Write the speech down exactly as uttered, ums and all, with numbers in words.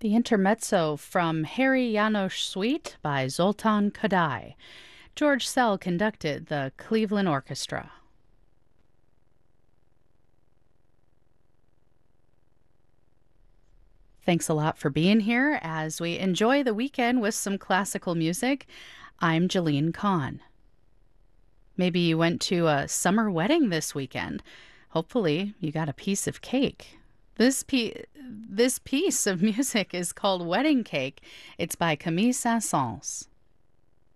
The intermezzo from Harry Janos Suite by Zoltan Kodály. George Szell conducted the Cleveland Orchestra. Thanks a lot for being here as we enjoy the weekend with some classical music. I'm Jeline Kahn. Maybe you went to a summer wedding this weekend. Hopefully, you got a piece of cake. This, pe- this piece of music is called Wedding Cake. It's by Camille Saint-Saëns.